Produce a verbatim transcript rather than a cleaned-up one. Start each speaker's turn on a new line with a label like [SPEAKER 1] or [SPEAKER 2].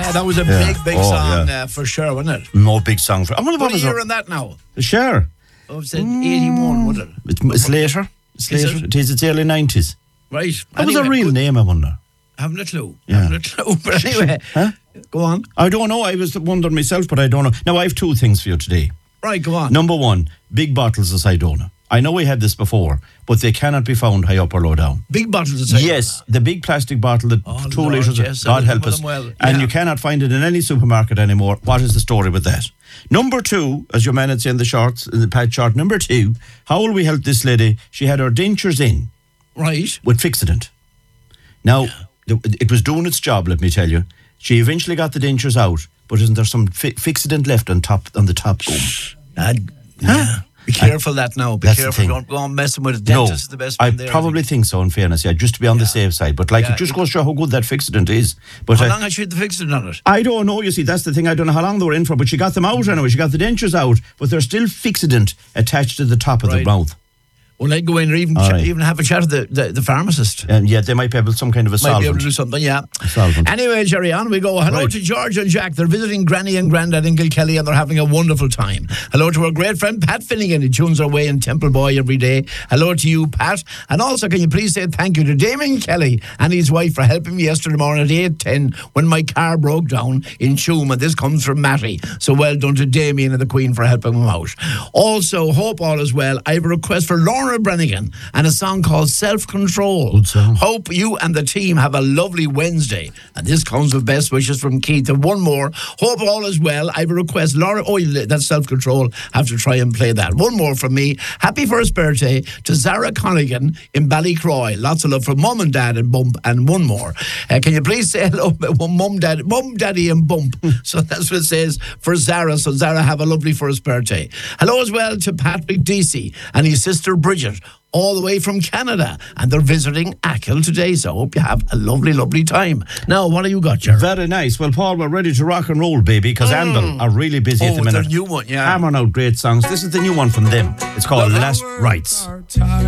[SPEAKER 1] Yeah, that was a
[SPEAKER 2] Yeah.
[SPEAKER 1] big, big
[SPEAKER 2] Oh,
[SPEAKER 1] song
[SPEAKER 2] yeah.
[SPEAKER 1] uh, for sure, wasn't it?
[SPEAKER 2] No big song for. I wonder
[SPEAKER 1] What
[SPEAKER 2] what
[SPEAKER 1] a
[SPEAKER 2] was
[SPEAKER 1] year
[SPEAKER 2] it?
[SPEAKER 1] on that now?
[SPEAKER 2] Sure.
[SPEAKER 1] Oh, it said eighty-one, would it?
[SPEAKER 2] It's, it's later. It's
[SPEAKER 1] Is
[SPEAKER 2] later.
[SPEAKER 1] it?
[SPEAKER 2] It is. It's early nineties.
[SPEAKER 1] Right.
[SPEAKER 2] What was
[SPEAKER 1] Anyway,
[SPEAKER 2] a real
[SPEAKER 1] good-
[SPEAKER 2] name, I wonder?
[SPEAKER 1] Haven't a clue.
[SPEAKER 2] Yeah.
[SPEAKER 1] Haven't a clue. But anyway,
[SPEAKER 2] Huh?
[SPEAKER 1] go on.
[SPEAKER 2] I don't know. I was wondering myself, but I don't know. Now, I have two things for you today.
[SPEAKER 1] Right, go on.
[SPEAKER 2] Number one, big bottles of Sidona. I know we had this before, but they cannot be found high up or low down.
[SPEAKER 1] Big bottles of cider.
[SPEAKER 2] Yes, the big plastic bottle, that
[SPEAKER 1] Oh,
[SPEAKER 2] two
[SPEAKER 1] Lord,
[SPEAKER 2] litres,
[SPEAKER 1] yes, I
[SPEAKER 2] God help
[SPEAKER 1] remember
[SPEAKER 2] us.
[SPEAKER 1] them well.
[SPEAKER 2] And
[SPEAKER 1] Yeah.
[SPEAKER 2] you cannot find it in any supermarket anymore. What is the story with that? Number two, as your man had said in the shorts, in the pad chart, number two, how will we help this lady? She had her dentures in
[SPEAKER 1] Right.
[SPEAKER 2] with Fixident. Now, th- it was doing its job, let me tell you. She eventually got the dentures out, but isn't there some fi- Fixident left on top on the top gum?
[SPEAKER 1] And, yeah. Be careful that now. Be
[SPEAKER 2] That's the
[SPEAKER 1] careful.
[SPEAKER 2] thing.
[SPEAKER 1] Don't go on messing with it.
[SPEAKER 2] No,
[SPEAKER 1] Dentist is the best
[SPEAKER 2] I
[SPEAKER 1] one there.
[SPEAKER 2] probably think so, in fairness, yeah, just to be on the safe side. But like,
[SPEAKER 1] Yeah,
[SPEAKER 2] it just
[SPEAKER 1] it-
[SPEAKER 2] goes to show how good that Fixident is. But
[SPEAKER 1] How
[SPEAKER 2] I,
[SPEAKER 1] long has she had the fixing on it?
[SPEAKER 2] I don't know, you see, that's the thing. I don't know how long they were in for, but she got them out anyway. She got the dentures out, but there's still Fixident attached to the top of the
[SPEAKER 1] Right.
[SPEAKER 2] mouth.
[SPEAKER 1] Well, I'd go in or even,
[SPEAKER 2] All
[SPEAKER 1] ch-
[SPEAKER 2] right.
[SPEAKER 1] even have a chat with the, the, the pharmacist.
[SPEAKER 2] And yeah, they might be able some kind of a
[SPEAKER 1] Might be able
[SPEAKER 2] solvent.
[SPEAKER 1] to do something, yeah.
[SPEAKER 2] Solvent.
[SPEAKER 1] Anyway, Jerry, on we go. Hello
[SPEAKER 2] Right.
[SPEAKER 1] to George and Jack. They're visiting Granny and Grandad in Kilkelly and they're having a wonderful time. Hello to our great friend Pat Finnegan. He tunes our way in Temple Boy every day. Hello to you, Pat. And also, can you please say thank you to Damien Kelly and his wife for helping me yesterday morning at eight ten when my car broke down in Tuam. And this comes from Matty. So well done to Damien and the Queen for helping him out. Also, hope all is well. I have a request for Lorna Brennigan and a song called Self-Control.
[SPEAKER 2] Good song.
[SPEAKER 1] Hope you and the team have a lovely Wednesday. And this comes with best wishes from Keith. And one more. Hope all is well. I have a request. Laura, oh, that's Self-Control. Have to try and play that. One more from me. Happy first birthday to Zara Connigan in Ballycroy. Lots of love from Mum and Dad and Bump. And one more. Uh, can you please say hello, Mum, Dad, Mum, Daddy and Bump? So that's what it says for Zara. So Zara, have a lovely first birthday. Hello as well to Patrick Deasy and his sister Bridget, all the way from Canada, and they're visiting Achill today, so I hope you have a lovely, lovely time. Now, what have you got, Jerry?
[SPEAKER 2] Very nice. Well, Paul, we're ready to rock and roll, baby, because
[SPEAKER 1] Mm.
[SPEAKER 2] Anvil are really busy at
[SPEAKER 1] Oh,
[SPEAKER 2] the
[SPEAKER 1] their
[SPEAKER 2] minute.
[SPEAKER 1] new one, yeah.
[SPEAKER 2] Hammering out great songs. This is the new one from them. It's called Last Rites.